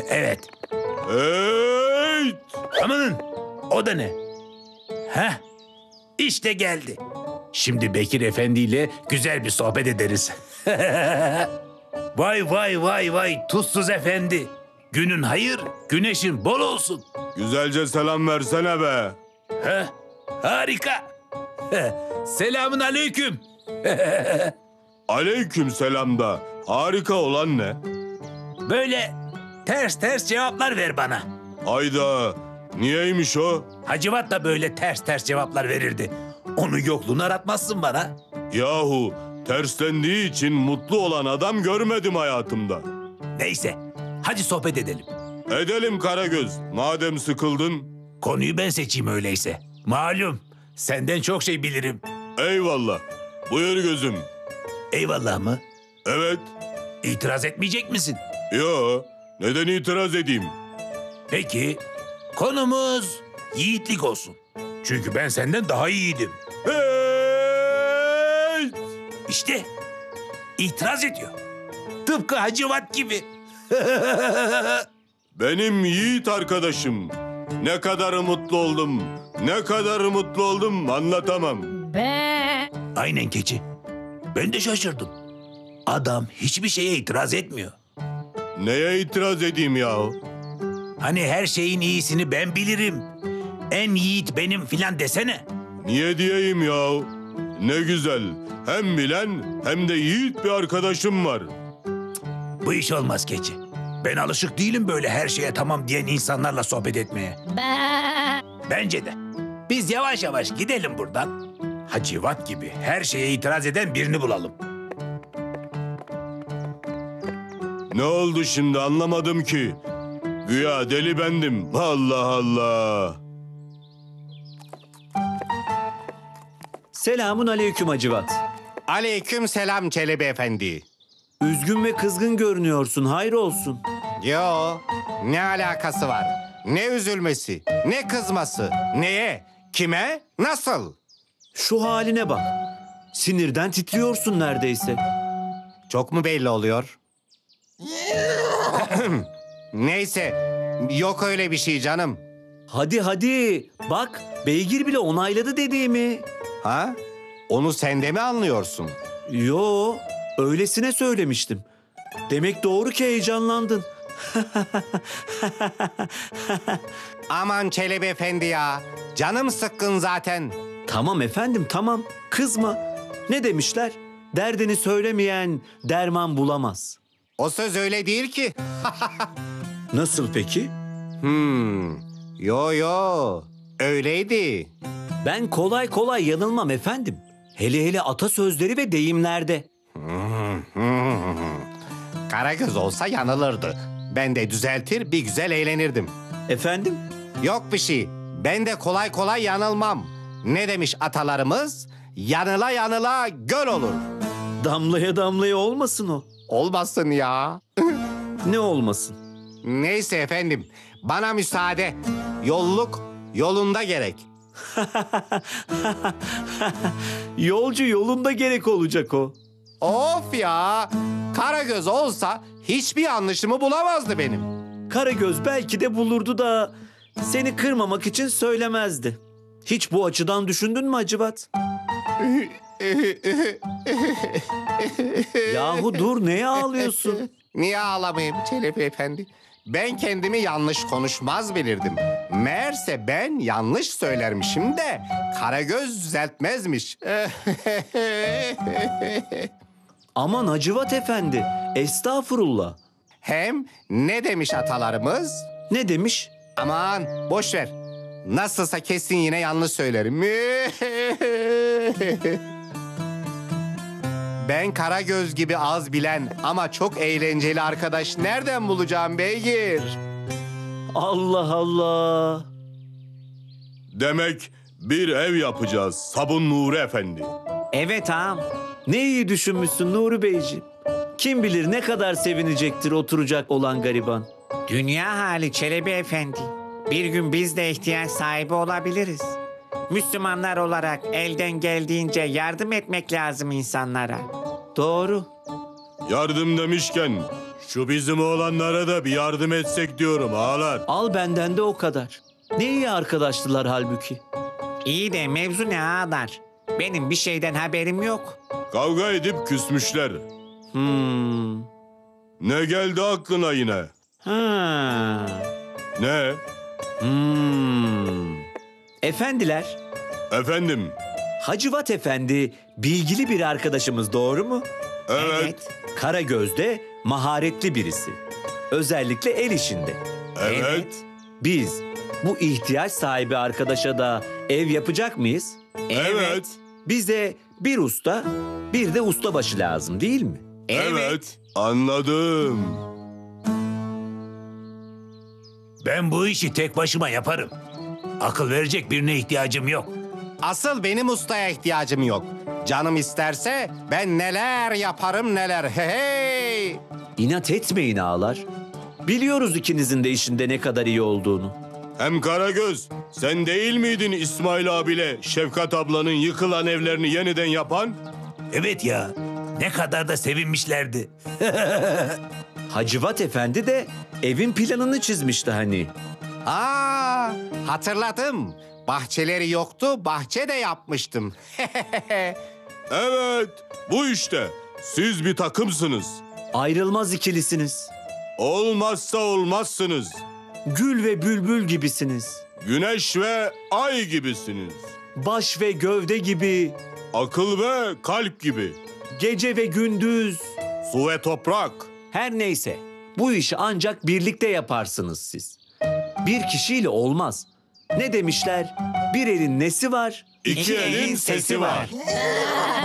Evet. Hey! Amanın, o da ne? Heh, işte geldi. Şimdi Bekir Efendi ile güzel bir sohbet ederiz. Vay vay vay vay Tuzsuz Efendi. Günün hayır, güneşin bol olsun. Güzelce selam versene be. Heh, harika. Selamun aleyküm. Aleyküm selam da. Harika olan ne? Böyle ters ters cevaplar ver bana. Hayda. Niyeymiş o? Hacivat da böyle ters ters cevaplar verirdi. Onun yokluğunu aratmazsın bana. Yahu terslendiği için mutlu olan adam görmedim hayatımda. Neyse, hadi sohbet edelim. Edelim Karagöz. Madem sıkıldın. Konuyu ben seçeyim öyleyse. Malum, senden çok şey bilirim. Eyvallah. Buyur gözüm. Eyvallah mı? Evet. İtiraz etmeyecek misin? Yo. Neden itiraz edeyim? Peki, konumuz yiğitlik olsun. Çünkü ben senden daha iyiydim. Hey! İşte, itiraz ediyor. Tıpkı Hacivat gibi. Benim yiğit arkadaşım. Ne kadar mutlu oldum. Ne kadar mutlu oldum anlatamam. Aynen keçi. Ben de şaşırdım. Adam hiçbir şeye itiraz etmiyor. Neye itiraz edeyim yahu? Hani her şeyin iyisini ben bilirim. En yiğit benim filan desene. Niye diyeyim yahu? Ne güzel. Hem bilen hem de yiğit bir arkadaşım var. Bu iş olmaz keçi. Ben alışık değilim böyle her şeye tamam diyen insanlarla sohbet etmeye. Bence de. Biz yavaş yavaş gidelim buradan. Hacivat gibi her şeye itiraz eden birini bulalım. Ne oldu şimdi anlamadım ki. Güya deli bendim. Allah Allah. Selamun aleyküm Hacivat. Aleyküm selam Çelebi Efendi. Üzgün ve kızgın görünüyorsun, hayrolsun. Yo, ne alakası var? Ne üzülmesi, ne kızması, neye, kime, nasıl? Şu haline bak. Sinirden titriyorsun neredeyse. Çok mu belli oluyor? Neyse, yok öyle bir şey canım. Hadi hadi. Bak, beygir bile onayladı dediğimi. Ha? Onu sen de mi anlıyorsun? Yo, öylesine söylemiştim. Demek doğru ki heyecanlandın. Aman Çelebi Efendi ya, canım sıkkın zaten. Tamam efendim, tamam. Kızma. Ne demişler? Derdini söylemeyen derman bulamaz. O söz öyle değil ki. Nasıl peki? Yo, öyleydi. Ben kolay kolay yanılmam efendim. Hele hele atasözleri ve deyimlerde. Karagöz olsa yanılırdı. Ben de düzeltir bir güzel eğlenirdim. Efendim? Yok bir şey. Ben de kolay kolay yanılmam. Ne demiş atalarımız? Yanıla yanıla göl olur. Damlaya damlaya olmasın o. Olmasın ya. Ne olmasın? Neyse efendim. Bana müsaade. Yolluk yolunda gerek. Yolcu yolunda gerek olacak o. Of ya. Karagöz olsa hiçbir yanlışımı bulamazdı benim. Karagöz belki de bulurdu da seni kırmamak için söylemezdi. Hiç bu açıdan düşündün mü Hacivat? Yahu dur, neye ağlıyorsun? Niye ağlamayayım Çelebi Efendi? Ben kendimi yanlış konuşmaz bilirdim. Meğerse ben yanlış söylermişim de Karagöz düzeltmezmiş. Aman Hacivat Efendi, estağfurullah. Hem ne demiş atalarımız? Ne demiş? Aman boş ver. Nasılsa kesin yine yanlış söylerim. Ben Karagöz gibi az bilen ama çok eğlenceli arkadaş nereden bulacağım beygir? Allah Allah. Demek bir ev yapacağız Sabun Nuri Efendi. Evet ağam. Ne iyi düşünmüşsün Nuri Beyciğim. Kim bilir ne kadar sevinecektir oturacak olan gariban. Dünya hali Çelebi Efendi. Bir gün biz de ihtiyaç sahibi olabiliriz. Müslümanlar olarak elden geldiğince yardım etmek lazım insanlara. Doğru. Yardım demişken Şu bizim oğlanlara da bir yardım etsek diyorum ağalar. Al benden de o kadar. Ne iyi arkadaştılar halbuki. İyi de mevzu ne ağalar? Benim bir şeyden haberim yok. Kavga edip küsmüşler. Ne geldi aklına yine? Ha. Ne? Efendiler, Efendim? Hacivat Efendi bilgili bir arkadaşımız, doğru mu? Evet. Karagöz de maharetli birisi. Özellikle el işinde. Evet. Biz bu ihtiyaç sahibi arkadaşa da ev yapacak mıyız? Evet. Bize bir usta, bir de ustabaşı lazım, değil mi? Evet. Anladım. Ben bu işi tek başıma yaparım. Akıl verecek birine ihtiyacım yok. Asıl benim ustaya ihtiyacım yok. Canım isterse ben neler yaparım neler. Hey hey. İnat etmeyin ağalar. Biliyoruz ikinizin de işinde ne kadar iyi olduğunu. Hem Karagöz, sen değil miydin İsmail abiyle Şefkat ablanın yıkılan evlerini yeniden yapan? Evet ya, ne kadar da sevinmişlerdi. Hacivat Efendi de evin planını çizmişti hani. Aa, hatırladım. Bahçeleri yoktu, bahçe de yapmıştım. Evet, bu işte. Siz bir takımsınız. Ayrılmaz ikilisiniz. Olmazsa olmazsınız. Gül ve bülbül gibisiniz. Güneş ve ay gibisiniz. Baş ve gövde gibi. Akıl ve kalp gibi. Gece ve gündüz. Su ve toprak. Her neyse, bu işi ancak birlikte yaparsınız siz. Bir kişiyle olmaz. Ne demişler? Bir elin nesi var? İki elin sesi var.